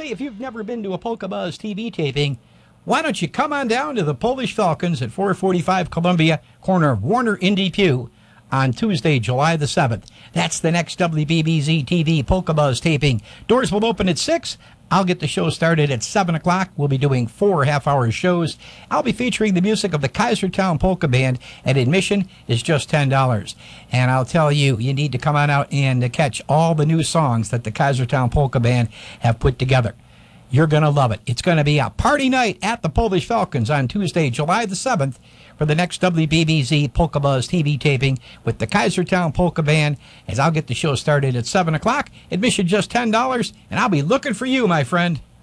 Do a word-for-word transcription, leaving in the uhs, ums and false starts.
Hey, if you've never been to a Polka Buzz T V taping, why don't you come on down to the Polish Falcons at four forty-five Columbia, corner of Warner and Depew, on Tuesday, July the seventh. That's the next W B B Z T V Polka Buzz taping. Doors will open at six. I'll get the show started at seven o'clock. We'll be doing four half-hour shows. I'll be featuring the music of the Kaisertown Polka Band, and admission is just ten dollars. And I'll tell you, you need to come on out and catch all the new songs that the Kaisertown Polka Band have put together. You're going to love it. It's going to be a party night at the Polish Falcons on Tuesday, July the seventh, for the next W B B Z Polka Buzz T V taping with the Kaisertown Polka Band, as I'll get the show started at seven o'clock. Admission just ten dollars, and I'll be looking for you, my friend.